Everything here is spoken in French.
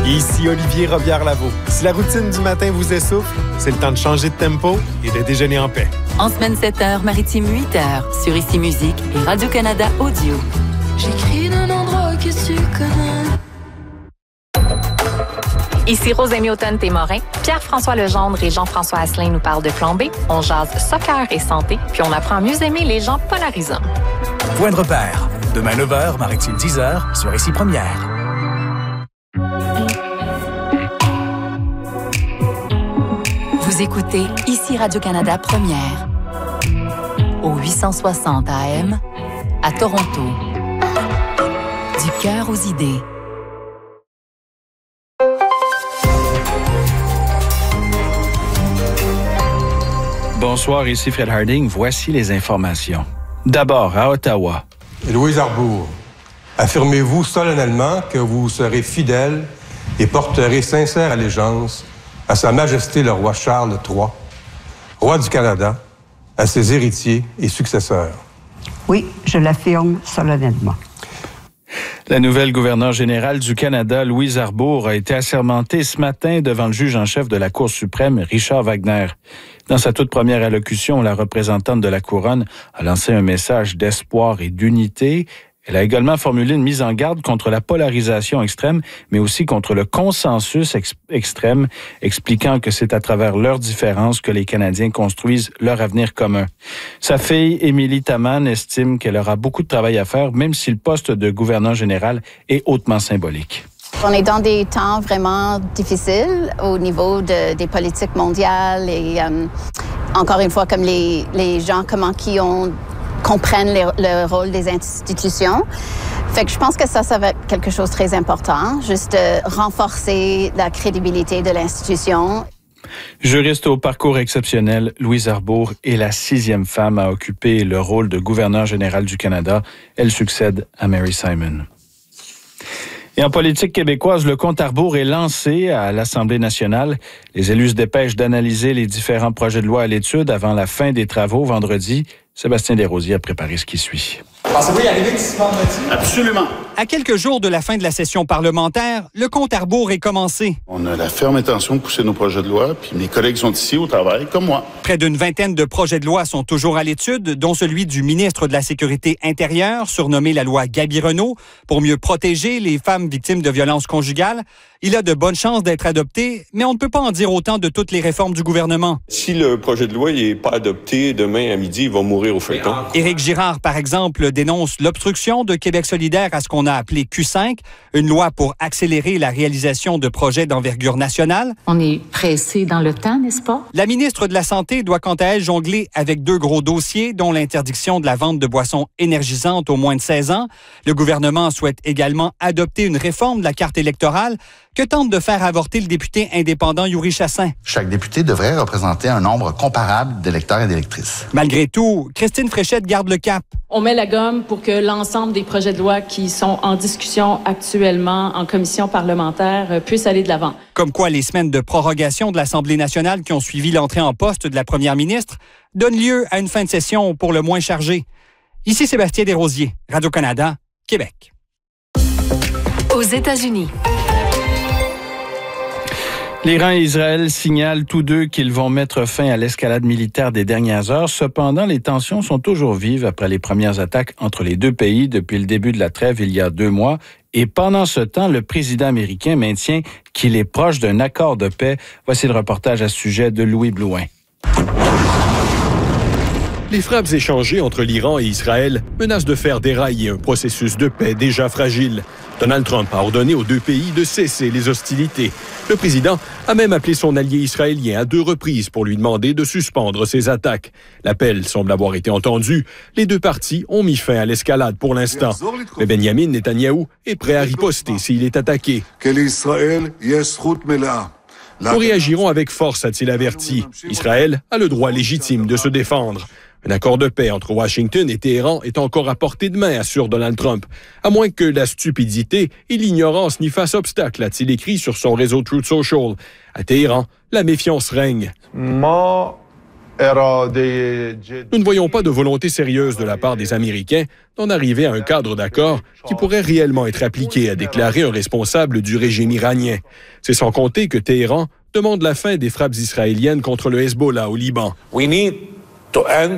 Ici Olivier Robillard-Lavaux. Si la routine du matin vous essouffle, c'est le temps de changer de tempo et de déjeuner en paix. En semaine 7h, maritime 8h, sur Ici Musique et Radio-Canada Audio. J'écris d'un endroit que tu connais. Ici Rosémie Automne-Témorin. Pierre-François Legendre et Jean-François Asselin nous parlent de Plan B. On jase soccer et santé, puis on apprend à mieux aimer les gens polarisants. Point de repère. Demain 9h, maritime 10h, sur Ici Première. Vous écoutez Ici Radio-Canada Première. Au 860 AM, à Toronto. Du cœur aux idées. Bonsoir, ici Fred Harding. Voici les informations. D'abord, à Ottawa. Louise Arbour, affirmez-vous solennellement que vous serez fidèle et porterez sincère allégeance à Sa Majesté le roi Charles III, roi du Canada, à ses héritiers et successeurs? Oui, je l'affirme solennellement. La nouvelle gouverneure générale du Canada, Louise Arbour, a été assermentée ce matin devant le juge en chef de la Cour suprême, Richard Wagner. Dans sa toute première allocution, la représentante de la Couronne a lancé un message d'espoir et d'unité. Elle a également formulé une mise en garde contre la polarisation extrême, mais aussi contre le consensus extrême, expliquant que c'est à travers leurs différences que les Canadiens construisent leur avenir commun. Sa fille, Émilie Taman, estime qu'elle aura beaucoup de travail à faire, même si le poste de gouverneur général est hautement symbolique. On est dans des temps vraiment difficiles au niveau des politiques mondiales et encore une fois, comme les gens, comment qui comprennent le rôle des institutions. Fait que je pense que ça va être quelque chose de très important, juste renforcer la crédibilité de l'institution. Juriste au parcours exceptionnel, Louise Arbour est la 6e femme à occuper le rôle de gouverneur général du Canada. Elle succède à Mary Simon. Et en politique québécoise, le compte à rebours est lancé à l'Assemblée nationale. Les élus se dépêchent d'analyser les différents projets de loi à l'étude avant la fin des travaux vendredi. Sébastien Desrosiers a préparé ce qui suit. Pensez-vous y arriver d'ici vendredi? Absolument. À quelques jours de la fin de la session parlementaire, le compte à rebours est commencé. On a la ferme intention de pousser nos projets de loi, puis mes collègues sont ici au travail, comme moi. Près d'une vingtaine de projets de loi sont toujours à l'étude, dont celui du ministre de la Sécurité intérieure, surnommé la loi Gabi-Renault, pour mieux protéger les femmes victimes de violences conjugales. Il a de bonnes chances d'être adopté, mais on ne peut pas en dire autant de toutes les réformes du gouvernement. Si le projet de loi n'est pas adopté demain à midi, il va mourir au feuilleton. Éric Girard, par exemple, dénonce l'obstruction de Québec solidaire à ce qu'on a appelé Q5, une loi pour accélérer la réalisation de projets d'envergure nationale. On est pressé dans le temps, n'est-ce pas? La ministre de la Santé doit quant à elle jongler avec 2 gros dossiers, dont l'interdiction de la vente de boissons énergisantes aux moins de 16 ans. Le gouvernement souhaite également adopter une réforme de la carte électorale que tente de faire avorter le député indépendant Yuri Chassin. Chaque député devrait représenter un nombre comparable d'électeurs et d'électrices. Malgré tout, Christine Fréchette garde le cap. On met la gomme pour que l'ensemble des projets de loi qui sont en discussion actuellement en commission parlementaire puissent aller de l'avant. Comme quoi, les semaines de prorogation de l'Assemblée nationale qui ont suivi l'entrée en poste de la première ministre donnent lieu à une fin de session pour le moins chargée. Ici Sébastien Desrosiers, Radio-Canada, Québec. Aux États-Unis. L'Iran et Israël signalent tous deux qu'ils vont mettre fin à l'escalade militaire des dernières heures. Cependant, les tensions sont toujours vives après les premières attaques entre les deux pays depuis le début de la trêve il y a 2 mois. Et pendant ce temps, le président américain maintient qu'il est proche d'un accord de paix. Voici le reportage à ce sujet de Louis Blouin. Les frappes échangées entre l'Iran et Israël menacent de faire dérailler un processus de paix déjà fragile. Donald Trump a ordonné aux 2 pays de cesser les hostilités. Le président a même appelé son allié israélien à 2 reprises pour lui demander de suspendre ses attaques. L'appel semble avoir été entendu. Les 2 parties ont mis fin à l'escalade pour l'instant. Mais Benjamin Netanyahou est prêt à riposter s'il est attaqué. Nous réagirons avec force, a-t-il averti. Israël a le droit légitime de se défendre. Un accord de paix entre Washington et Téhéran est encore à portée de main, assure Donald Trump. À moins que la stupidité et l'ignorance n'y fassent obstacle, a-t-il écrit sur son réseau Truth Social. À Téhéran, la méfiance règne. Nous ne voyons pas de volonté sérieuse de la part des Américains d'en arriver à un cadre d'accord qui pourrait réellement être appliqué, a déclaré un responsable du régime iranien. C'est sans compter que Téhéran demande la fin des frappes israéliennes contre le Hezbollah au Liban.